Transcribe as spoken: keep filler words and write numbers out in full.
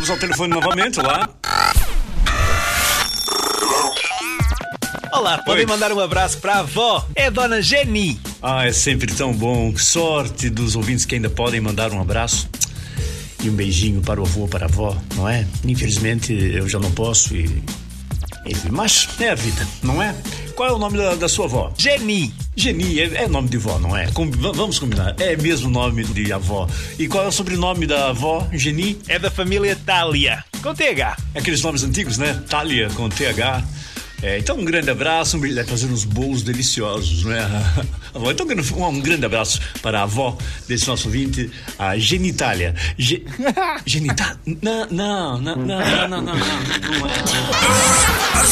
vamos ao telefone novamente lá. Olá, podem Oi. mandar um abraço para a avó, é a Dona Jenny. Ah, é sempre tão bom. Que sorte dos ouvintes que ainda podem mandar um abraço e um beijinho para o avô, para a avó, não é? Infelizmente eu já não posso e... Enfim, mas é a vida, não é? Qual é o nome da, da sua avó? Jenny. Geni, é, é nome de vó, não é? Com, vamos combinar, é mesmo nome de avó. E qual é o sobrenome da avó, Geni? É da família Thalia, com T H. Aqueles nomes antigos, né? Thalia, com T H. É, então um grande abraço, um beijo, deve fazer uns bolos deliciosos, né? Avó, então um, um grande abraço para a avó desse nosso ouvinte, a Genitália. Ge, Genitália? Não, não, não, não, não, não, não, não é.